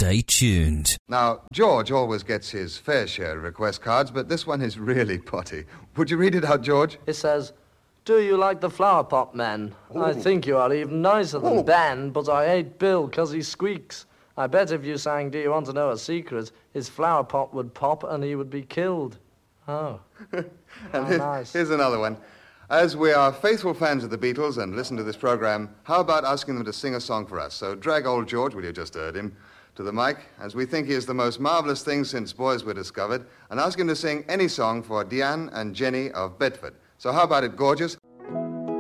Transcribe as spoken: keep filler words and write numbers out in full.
Stay tuned. Now, George always gets his fair share of request cards, but this one is really potty. Would you read it out, George? It says, "Do you like the Flower Pot Men? Ooh. I think you are even nicer than Ooh. Ben, but I hate Bill because he squeaks. I bet if you sang 'Do you want to know a secret,' his flower pot would pop and he would be killed." Oh. and oh, here's, nice. Here's another one. As we are faithful fans of the Beatles and listen to this program, how about asking them to sing a song for us? So drag old George, well, you just heard him, to the mic, as we think he is the most marvellous thing since boys were discovered, and ask him to sing any song for Diane and Jenny of Bedford. So how about it, gorgeous?